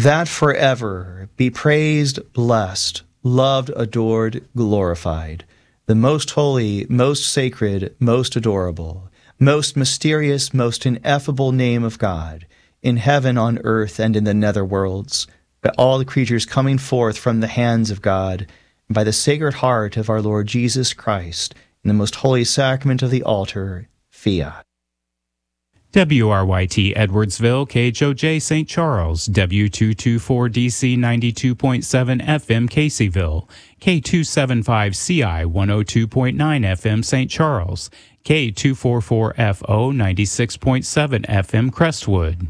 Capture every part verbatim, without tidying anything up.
that forever be praised, blessed, loved, adored, glorified, the most holy, most sacred, most adorable, most mysterious, most ineffable name of God, in heaven, on earth, and in the nether worlds, by all the creatures coming forth from the hands of God, and by the Sacred Heart of our Lord Jesus Christ, in the most holy sacrament of the altar, fiat. W R Y T Edwardsville, K H O J Saint Charles, W two twenty-four D C ninety-two point seven F M Caseyville, K two seventy-five C I one oh two point nine F M Saint Charles, K two forty-four F O ninety-six point seven F M Crestwood.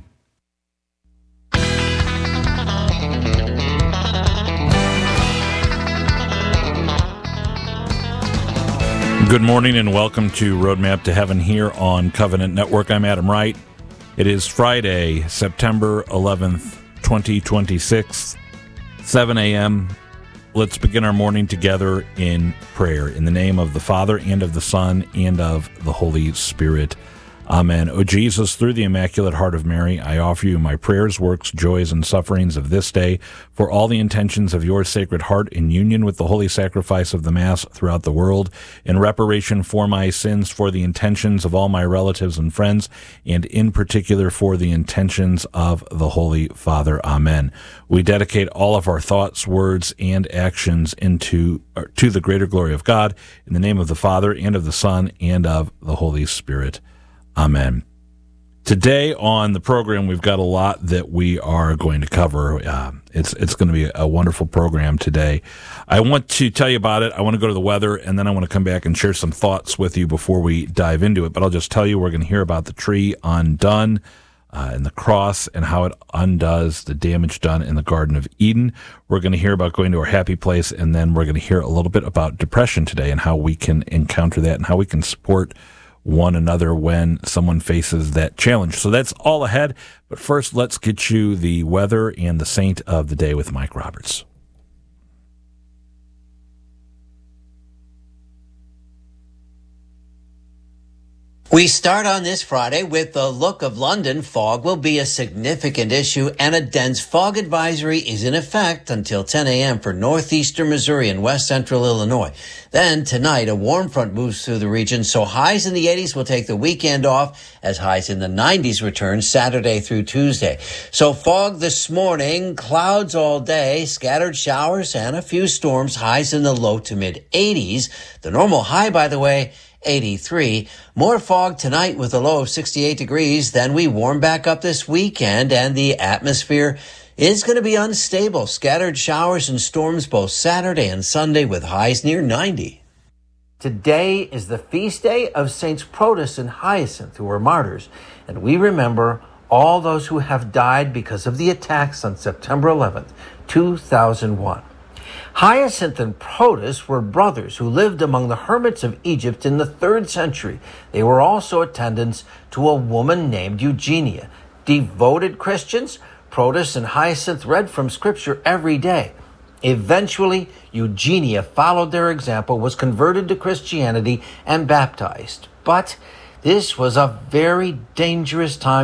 Good morning and welcome to Roadmap to Heaven here on Covenant Network. I'm Adam Wright. It is Friday, September eleventh, twenty twenty-six, seven a.m. Let's begin our morning together in prayer. In the name of the Father, and of the Son, and of the Holy Spirit. Amen. O Jesus, through the Immaculate Heart of Mary, I offer you my prayers, works, joys, and sufferings of this day for all the intentions of your Sacred Heart in union with the holy sacrifice of the Mass throughout the world, in reparation for my sins, for the intentions of all my relatives and friends, and in particular for the intentions of the Holy Father. Amen. We dedicate all of our thoughts, words, and actions into to the greater glory of God, in the name of the Father, and of the Son, and of the Holy Spirit. Amen. Today on the program, we've got a lot that we are going to cover. Uh, it's it's going to be a wonderful program today. I want to tell you about it. I want to go to the weather, and then I want to come back and share some thoughts with you before we dive into it. But I'll just tell you, we're going to hear about the tree undone uh, and the cross and how it undoes the damage done in the Garden of Eden. We're going to hear about going to our happy place, and then we're going to hear a little bit about depression today and how we can encounter that and how we can support one another when someone faces that challenge. So that's all ahead. But first, let's get you the weather and the saint of the day with Mike Roberts. We start on this Friday with the look of London. Fog will be a significant issue, and a dense fog advisory is in effect until ten a.m. for northeastern Missouri and west central Illinois. Then tonight, a warm front moves through the region, so highs in the eighties will take the weekend off as highs in the nineties return Saturday through Tuesday. So fog this morning, clouds all day, scattered showers, and a few storms, highs in the low to mid eighties. The normal high, by the way, eighty-three. More fog tonight with a low of sixty-eight degrees. Then we warm back up this weekend, and the atmosphere is going to be unstable. Scattered showers and storms both Saturday and Sunday with highs near ninety. Today is the feast day of Saints Protus and Hyacinth, who were martyrs, and we remember all those who have died because of the attacks on September eleventh, two thousand one. Hyacinth and Protus were brothers who lived among the hermits of Egypt in the third century. They were also attendants to a woman named Eugenia. Devoted Christians, Protus and Hyacinth read from Scripture every day. Eventually, Eugenia followed their example, was converted to Christianity, and baptized. But this was a very dangerous time